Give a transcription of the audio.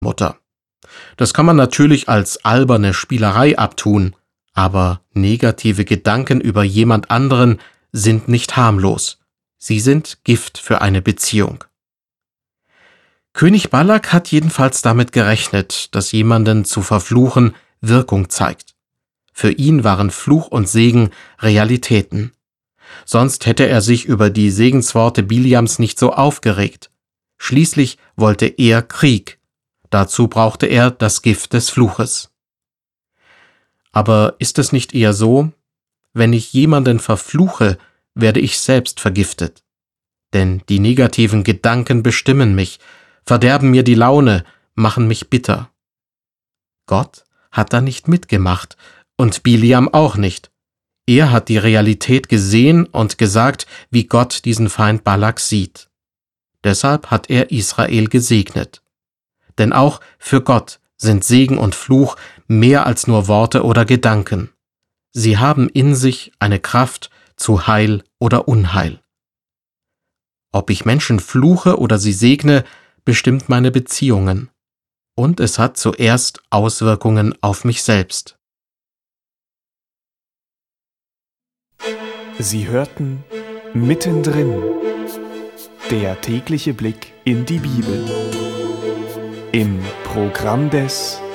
Mutter. Das kann man natürlich als alberne Spielerei abtun, aber negative Gedanken über jemand anderen sind nicht harmlos. Sie sind Gift für eine Beziehung. König Balak hat jedenfalls damit gerechnet, dass jemanden zu verfluchen Wirkung zeigt. Für ihn waren Fluch und Segen Realitäten. Sonst hätte er sich über die Segensworte Biliams nicht so aufgeregt. Schließlich wollte er Krieg. Dazu brauchte er das Gift des Fluches. Aber ist es nicht eher so, wenn ich jemanden verfluche, werde ich selbst vergiftet? Denn die negativen Gedanken bestimmen mich, verderben mir die Laune, machen mich bitter. Gott hat da nicht mitgemacht und Biliam auch nicht. Er hat die Realität gesehen und gesagt, wie Gott diesen Feind Balak sieht. Deshalb hat er Israel gesegnet. Denn auch für Gott sind Segen und Fluch mehr als nur Worte oder Gedanken. Sie haben in sich eine Kraft zu Heil oder Unheil. Ob ich Menschen fluche oder sie segne, bestimmt meine Beziehungen. Und es hat zuerst Auswirkungen auf mich selbst. Sie hörten Mittendrin, der tägliche Blick in die Bibel. Im Programm des